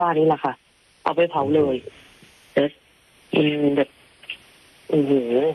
บ้านนี้แหละค่ะเอาไปเผาเลยแต่แบบโอ้โห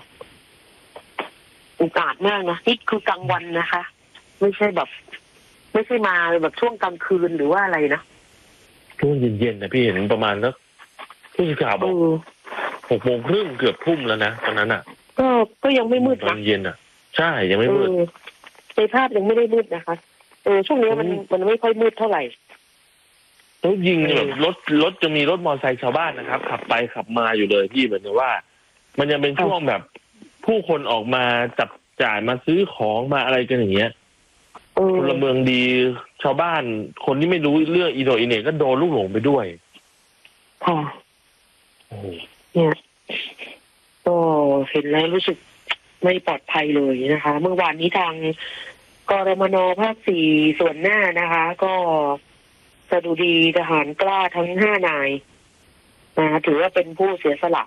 อุกอาจมากนะนี่คือกลางวันนะคะไม่ใช่มาแบบช่วงกลางคืนหรือว่าอะไรนะช่วงเย็นๆนะพี่เห็นประมาณสักผู้สื่อข่าวบอก6 โมงครึ่งเกือบทุ่มแล้วนะตอนนั้นอ่ะก็ยังไม่มืดนะตอนเย็นอ่ะใช่ยังไม่มืดในภาพยังไม่ได้มืดนะคะช่วงนี้มันไม่ค่อยมืดเท่าไหร่แล้วยิงแบบรถจะมีรถมอเตอร์ไซค์ชาวบ้านนะครับขับไปขับมาอยู่เลยพี่เหมือนว่ามันยังเป็นช่วงแบบผู้คนออกมาจับจ่ายมาซื้อของมาอะไรกันอย่างเงี้ยพลเมืองดีชาวบ้านคนที่ไม่รู้เรื่องอีโดอีเน่ก็โดนลูกหลงไปด้วยค่ะเนี่ยก็เห็นแล้วรู้สึกไม่ปลอดภัยเลยนะคะเมื่อวานนี้ทางกรมน.ภาค 4ส่วนหน้านะคะก็สดุดีทหารกล้าทั้ง5 นายนะคะถือว่าเป็นผู้เสียสละ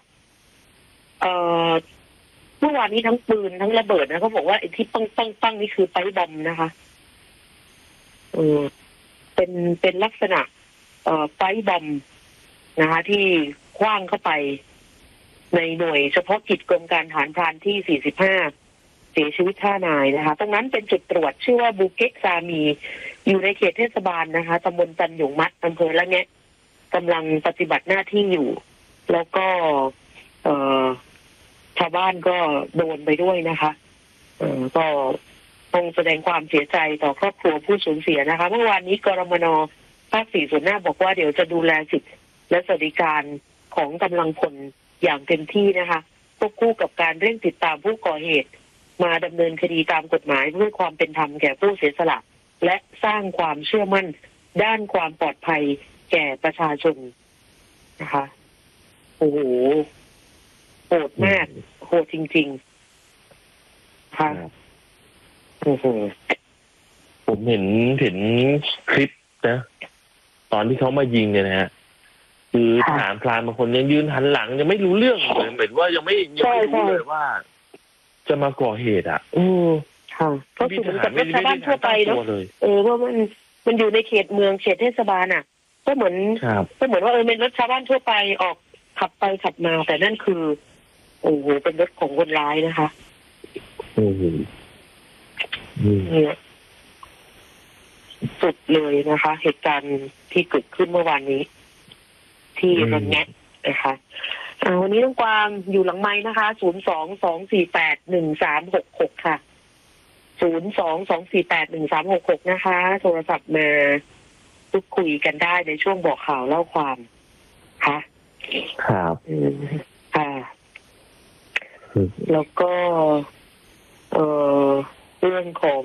เมื่อวานนี้ทั้งปืนทั้งระเบิดนะเขาบอกว่าไอ้ที่ปังนี่คือไปบอมนะคะเป็นลักษณะไปบอมนะคะที่คว้างเข้าไปในหน่วยเฉพาะกิจกรมการทหารพรานที่45เสียชีวิต5 นายนะคะตรงนั้นเป็นจุดตรวจชื่อว่าบูเก็กซามีอยู่ในเขตเทศบาลนะคะตำบลจันหยงมัดอำเภอละแงะกำลังปฏิบัติหน้าที่อยู่แล้วก็ชาวบ้านก็โดนไปด้วยนะคะก็ต้องแสดงความเสียใจต่อครอบครัวผู้สูญเสียนะคะเมื่อวานนี้กรมน.ภาค 4ส่วนหน้าบอกว่าเดี๋ยวจะดูแลสิทธิและสวัสดิการของกำลังพลอย่างเต็มที่นะคะควบคู่กับการเร่งติดตามผู้ก่อเหตุมาดำเนินคดีตามกฎหมายเพื่อความเป็นธรรมแก่ผู้เสียสละและสร้างความเชื่อมั่นด้านความปลอดภัยแก่ประชาชนนะคะโอ้โหโหดมากโหดจริงๆค่ะโอ้โหผมเห็นคลิปนะตอนที่เขามายิงเนี่ยนะฮะคือทหารพรานบางคนยังยืนหันหลังยังไม่รู้เรื่องเลยเหมือนว่ายังไม่รู้เลยว่าจะมาก่อเหตุค่ะก็คือเหมือนกับชาวบ้านทั่วไปเนาะว่ามันอยู่ในเขตเมืองเขตเทศบาลอ่ะก็เหมือนว่าเป็นรถชาวบ้านทั่วไปออกขับไปขับมาแต่นั่นคือโอ้โหเป็นรถของคนร้ายนะคะเนี่ยสุดเลยนะคะเหตุการณ์ที่เกิดขึ้นเมื่อวานนี้ที่ระแงะนะคะวันนี้น้องกวางอยู่หลังไม้นะคะ022481366ค่ะ022481366นะคะโทรศัพท์มาพูดคุยกันได้ในช่วงบอกข่าวเล่าความค่ะครับค่ะแล้วก็เรื่องของ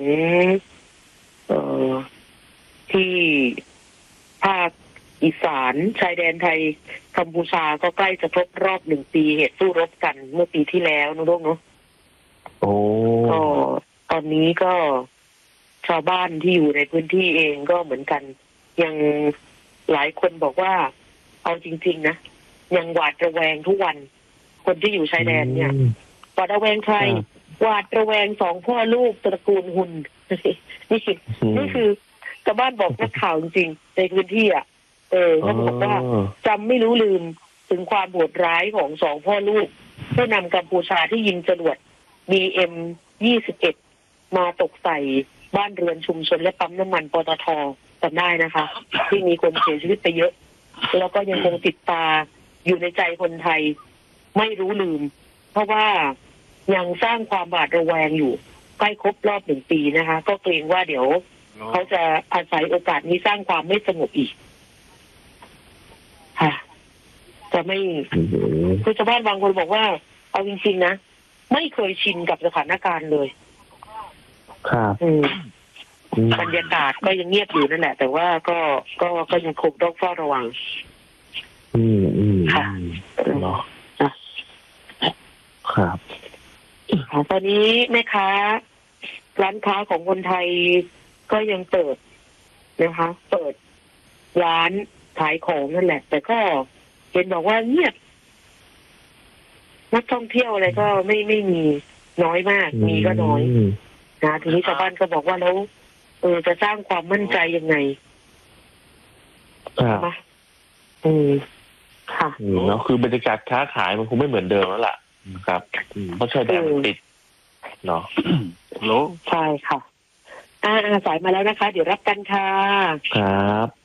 ที่ภาคอีสานชายแดนไทยกัมพูชาก็ใกล้จะครบรอบ1 ปีเหตุสู้รบกันเมื่อปีที่แล้วนะลูกเนาะก็ตอนนี้ก็ชาวบ้านที่อยู่ในพื้นที่เองก็เหมือนกันยังหลายคนบอกว่าเอาจริงๆนะยังหวาดระแวงทุกวันคนที่อยู่ชายแดนเนี่ยหวาดระแวงใครหวาดระแวง2 พ่อลูกตระกูลหุนนี่คือชาวบ้านบอกนักข่าวจริงๆในพื้นที่เขาบอกว่าจำไม่รู้ลืมถึงความโหดร้ายของ2 พ่อลูกผู้นำกัมพูชาที่ยิงจรวด BM-21มาตกใส่บ้านเรือนชุมชนและปั๊มน้ำมันปตท.จำได้นะคะที่มีคนเสียชีวิตไปเยอะแล้วก็ยังคงติดตาอยู่ในใจคนไทยไม่รู้ลืมเพราะว่ายังสร้างความหวาดระแวงอยู่ใกล้ครบรอบ1 ปีนะคะก็เกรงว่าเดี๋ยวเขาจะอาศัยโอกาสนี้สร้างความไม่สงบอีกค่ะจะไม่คือชาวบ้านบางคนบอกว่าเอาจริงๆนะไม่เคยชินกับสถานการณ์เลยครับบรรยากาศก็ยังเงียบอยู่นั่นแหละแต่ว่าก็ยังคงต้องเฝ้าระวังค่ะเนาะครับตอนนี้แม่ค้าร้านค้าของคนไทยก็ยังเปิดนะคะเปิดร้านขายของนั่นแหละแต่ก็เห็นบอกว่าเงียบนักท่องเที่ยวอะไรก็ไม่มีน้อยมากมีก็น้อยนะทีนี้ชาวบ้านก็บอกว่าแล้วจะสร้างความมั่นใจยังไงค่ะเนาะคือบรรยากาศค้าขายมันคงไม่เหมือนเดิมแล้วล่ะครับเพราะชายแดนมันติดเนาะใช่ค่ะสายมาแล้วนะคะ เดี๋ยวรับกันค่ะครับ